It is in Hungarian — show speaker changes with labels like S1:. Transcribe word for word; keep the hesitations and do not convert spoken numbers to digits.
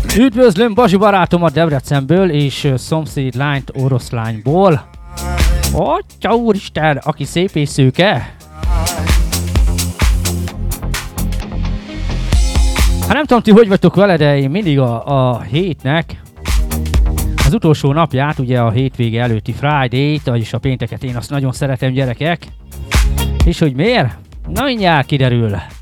S1: Üdvözlöm Bazsi barátomat Debrecenből és szomszéd lányt Oroszlányból. Atya úristen, aki szép és szőke. Hát nem tudom ti, hogy vagytok vele, de én mindig a, a hétnek az utolsó napját, ugye a hétvége előtti Friday-t, vagyis a pénteket én azt nagyon szeretem, gyerekek. És hogy miért? Na mindjárt kiderül.